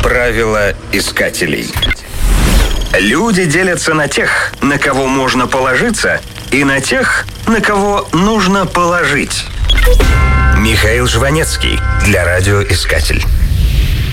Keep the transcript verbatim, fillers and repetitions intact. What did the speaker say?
Правила искателей. Люди делятся на тех, на кого можно положиться, и на тех, на кого нужно положить. Михаил Жванецкий для радиоискатель.